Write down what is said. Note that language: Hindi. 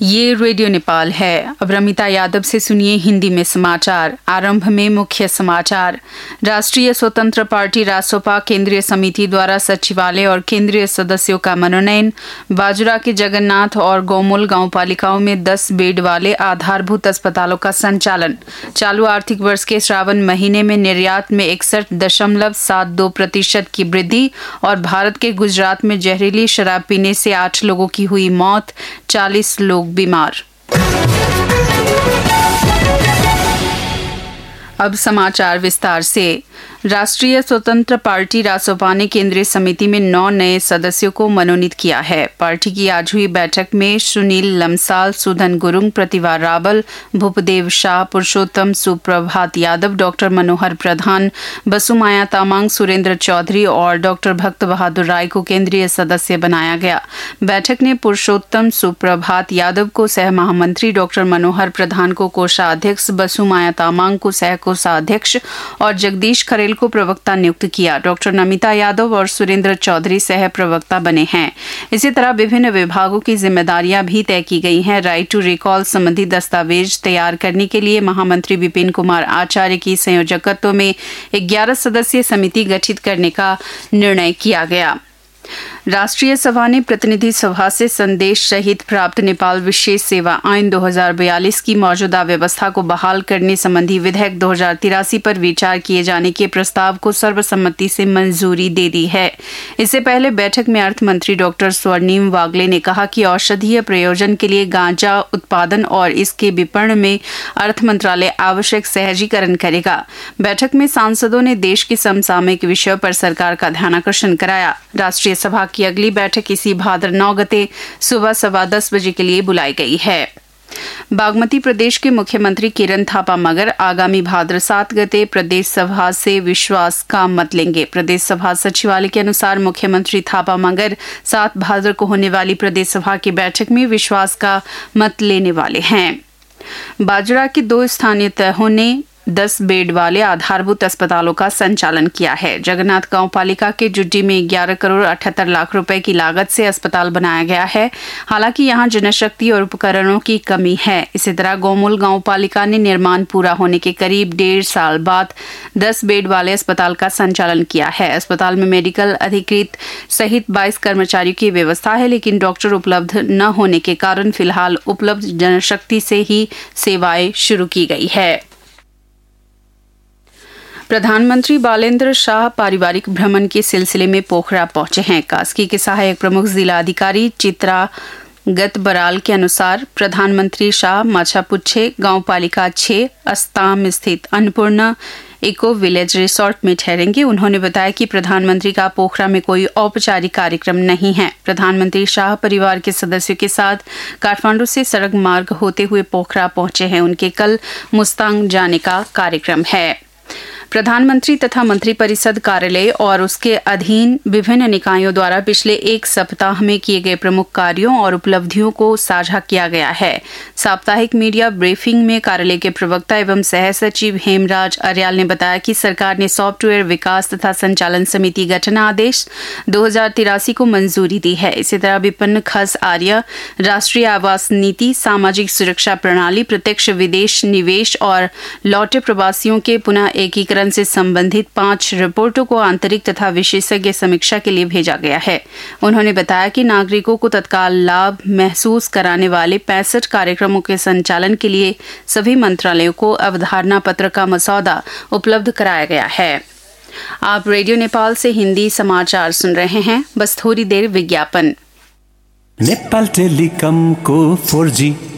ये रेडियो नेपाल है। अब रमिता यादव से सुनिए हिंदी में समाचार। आरंभ में मुख्य समाचार। राष्ट्रीय स्वतंत्र पार्टी रासोपा केंद्रीय समिति द्वारा सचिवालय और केंद्रीय सदस्यों का मनोनयन। बाजुरा के जगन्नाथ और गौमुल गांव पालिकाओं में 10 बेड वाले आधारभूत अस्पतालों का संचालन। चालू आर्थिक वर्ष के श्रावण महीने में निर्यात में 61.72% की वृद्धि। और भारत के गुजरात में जहरीली शराब पीने से 8 लोगों की हुई मौत, 40 लोग बीमार। अब समाचार विस्तार से। राष्ट्रीय स्वतंत्र पार्टी रासोपा ने केंद्रीय समिति में 9 नए सदस्यों को मनोनीत किया है। पार्टी की आज हुई बैठक में सुनील लमसाल, सुधन गुरुंग, प्रतिभा रावल, भूपदेव शाह, पुरुषोत्तम सुप्रभात यादव, डॉक्टर मनोहर प्रधान, बसुमाया तामांग, सुरेंद्र चौधरी और डॉक्टर भक्त बहादुर राय को केंद्रीय सदस्य बनाया गया। बैठक ने पुरुषोत्तम सुप्रभात यादव को सह महामंत्री, डॉक्टर मनोहर प्रधान को कोषाध्यक्ष, बसुमाया तामांग को सह कोषाध्यक्ष और जगदीश खरेल को प्रवक्ता नियुक्त किया। डॉक्टर नमिता यादव और सुरेंद्र चौधरी सह प्रवक्ता बने हैं। इसी तरह विभिन्न विभागों की जिम्मेदारियां भी तय की गई हैं। राइट टू रिकॉल संबंधी दस्तावेज तैयार करने के लिए महामंत्री विपिन कुमार आचार्य की संयोजकत्व में 11 सदस्यीय समिति गठित करने का निर्णय किया गया। राष्ट्रीय सभा ने प्रतिनिधि सभा से संदेश सहित प्राप्त नेपाल विशेष सेवा आइन 2042 की मौजूदा व्यवस्था को बहाल करने संबंधी विधेयक 2083 पर विचार किए जाने के प्रस्ताव को सर्वसम्मति से मंजूरी दे दी है। इससे पहले बैठक में अर्थ मंत्री डॉक्टर स्वर्णिम वागले ने कहा कि औषधीय प्रयोजन के लिए गांजा उत्पादन और इसके विपणन में अर्थ मंत्रालय आवश्यक सहजीकरण करेगा। बैठक में सांसदों ने देश के समसामयिक विषयों पर सरकार का ध्यानाकर्षण कराया। राष्ट्रीय सभा की अगली बैठक इसी भाद्र 9 गते सुबह 10:15 बजे के लिए बुलाई गई है। बागमती प्रदेश के मुख्यमंत्री किरण थापा मगर आगामी भाद्र 7 गते प्रदेश सभा से विश्वास का मत लेंगे। प्रदेश सभा सचिवालय के अनुसार मुख्यमंत्री थापा मगर 7 भाद्र को होने वाली प्रदेश सभा की बैठक में विश्वास का मत लेने वाले हैं। बाजुरा के 2 स्थानीय तहों ने 10 बेड वाले आधारभूत अस्पतालों का संचालन किया है। जगन्नाथ गांव पालिका के जुड्डी में 11 करोड़ 78 लाख रुपए की लागत से अस्पताल बनाया गया है। हालांकि यहां जनशक्ति और उपकरणों की कमी है। इसी तरह गौमुल गांव पालिका ने निर्माण पूरा होने के करीब 1.5 साल बाद 10 बेड वाले अस्पताल का संचालन किया है। अस्पताल में मेडिकल अधिकृत सहित 22 कर्मचारियों की व्यवस्था है, लेकिन डॉक्टर उपलब्ध न होने के कारण फिलहाल उपलब्ध जनशक्ति से ही सेवाएं शुरू की गई है। प्रधानमंत्री बालेंद्र शाह पारिवारिक भ्रमण के सिलसिले में पोखरा पहुंचे हैं। कास्की के सहायक प्रमुख जिला अधिकारी चित्रा गत बराल के अनुसार प्रधानमंत्री शाह माछापुच्छे गांव पालिका 6 अस्ताम स्थित अन्नपूर्णा इको विलेज रिसोर्ट में ठहरेंगे। उन्होंने बताया कि प्रधानमंत्री का पोखरा में कोई औपचारिक कार्यक्रम नहीं है। प्रधानमंत्री शाह परिवार के सदस्यों के साथ काठमांडू से सड़क मार्ग होते हुए पोखरा पहुंचे हैं। उनके कल मुस्तांग जाने का कार्यक्रम है। प्रधानमंत्री तथा मंत्रिपरिषद कार्यालय और उसके अधीन विभिन्न निकायों द्वारा पिछले 1 सप्ताह में किए गए प्रमुख कार्यों और उपलब्धियों को साझा किया गया है। साप्ताहिक मीडिया ब्रीफिंग में कार्यालय के प्रवक्ता एवं सह सचिव हेमराज अर्याल ने बताया कि सरकार ने सॉफ्टवेयर विकास तथा संचालन समिति गठन आदेश 2083 को मंजूरी दी है। इसी तरह विपन्न खस आर्य, राष्ट्रीय आवास नीति, सामाजिक सुरक्षा प्रणाली, प्रत्यक्ष विदेश निवेश और लौटे प्रवासियों के पुनः एकीकरण से संबंधित 5 रिपोर्टों को आंतरिक तथा विशेषज्ञ समीक्षा के लिए भेजा गया है। उन्होंने बताया कि नागरिकों को तत्काल लाभ महसूस कराने वाले 65 कार्यक्रमों के संचालन के लिए सभी मंत्रालयों को अवधारणा पत्र का मसौदा उपलब्ध कराया गया है। आप रेडियो नेपाल से हिंदी समाचार सुन रहे हैं। बस थोड़ी देर विज्ञापन। नेपाल टेलिकम को 4G